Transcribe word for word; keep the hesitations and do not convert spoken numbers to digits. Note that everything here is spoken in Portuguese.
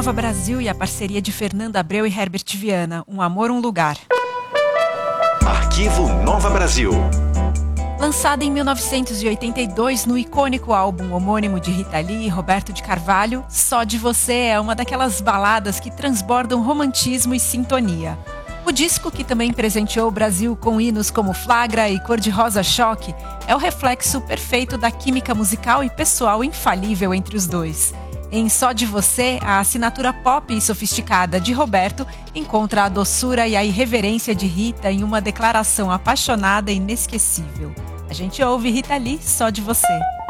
Nova Brasil e a parceria de Fernanda Abreu e Herbert Viana, Um Amor, Um Lugar. Arquivo Nova Brasil. Lançada em mil novecentos e oitenta e dois no icônico álbum homônimo de Rita Lee e Roberto de Carvalho, Só de Você é uma daquelas baladas que transbordam romantismo e sintonia. O disco, que também presenteou o Brasil com hinos como Flagra e Cor-de-Rosa Choque, é o reflexo perfeito da química musical e pessoal infalível entre os dois. Em Só de Você, a assinatura pop e sofisticada de Roberto encontra a doçura e a irreverência de Rita em uma declaração apaixonada e inesquecível. A gente ouve Rita Lee, Só de Você.